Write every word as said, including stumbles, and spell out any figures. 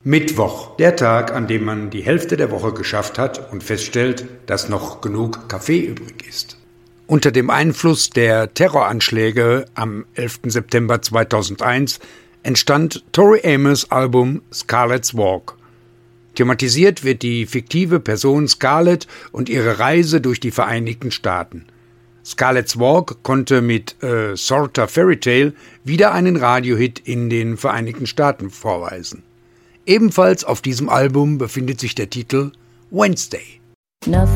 Mittwoch, der Tag, an dem man die Hälfte der Woche geschafft hat und feststellt, dass noch genug Kaffee übrig ist. Unter dem Einfluss der Terroranschläge am elften September zweitausendeins entstand Tori Amos Album Scarlet's Walk. Thematisiert wird die fiktive Person Scarlett und ihre Reise durch die Vereinigten Staaten. Scarlet's Walk konnte mit äh, Sorta Fairy Tale wieder einen Radiohit in den Vereinigten Staaten vorweisen. Ebenfalls auf diesem Album befindet sich der Titel Wednesday.